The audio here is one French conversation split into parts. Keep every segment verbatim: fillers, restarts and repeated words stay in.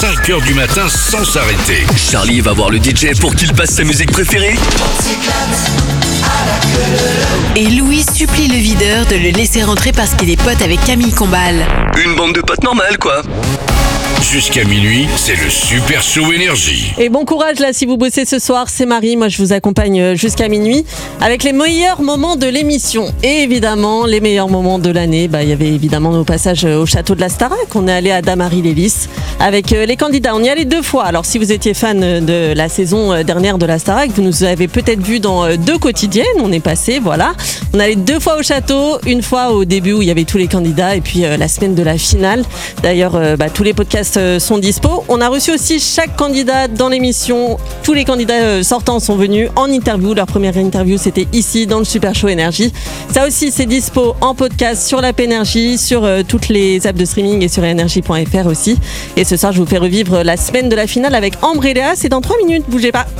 cinq heures du matin sans s'arrêter. Charlie va voir le D J pour qu'il passe sa musique préférée. Et Louis supplie le videur de le laisser rentrer parce qu'il est pote avec Camille Combal. Une bande de potes normale, quoi. Jusqu'à minuit, c'est le Super Show Énergie. Et bon courage là si vous bossez ce soir, c'est Marie, moi je vous accompagne jusqu'à minuit avec les meilleurs moments de l'émission. Et évidemment, les meilleurs moments de l'année, bah, il y avait évidemment nos passages au château de la Starac. On est allé à Damary-Lélis avec les candidats. On y allait deux fois. Alors si vous étiez fan de la saison dernière de la Starac, vous nous avez peut-être vu dans deux quotidiennes. On est passé, voilà. On allait deux fois au château, une fois au début où il y avait tous les candidats et puis euh, la semaine de la finale. D'ailleurs, euh, bah, tous les podcasts euh, sont dispo. On a reçu aussi chaque candidat dans l'émission. Tous les candidats euh, sortants sont venus en interview. Leur première interview, c'était ici dans le Super Show Énergie. Ça aussi, c'est dispo en podcast sur l'app Énergie, sur euh, toutes les apps de streaming et sur énergie point f r aussi. Et ce soir, je vous fais revivre la semaine de la finale avec Ambre et Léa. C'est dans trois minutes, bougez pas.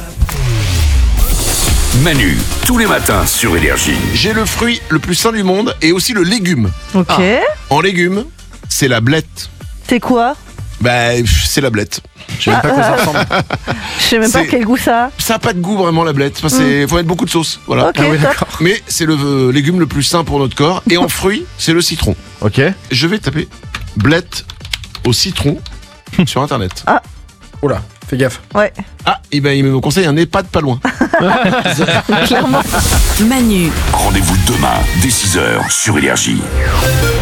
Manu, tous les matins sur Énergie. J'ai le fruit le plus sain du monde et aussi le légume. Ok. Ah. En légumes, c'est la blette. C'est quoi? Bah, c'est la blette. Je sais même pas à quoi ça ressemble. Je sais même pas C'est- quel goût ça a. Ça n'a pas de goût vraiment la blette. Enfin, c'est... faut mettre beaucoup de sauce. Voilà. Ok, Ah oui, top. d'accord. Mais c'est le euh, légume le plus sain pour notre corps. Et en fruit, c'est le citron. Ok. Je vais taper blette au citron sur internet. Oula, fais gaffe. Ouais, Ah, et ben il me conseille un EHPAD pas loin. clairement. Manu, Rendez-vous demain dès six heures sur Énergie.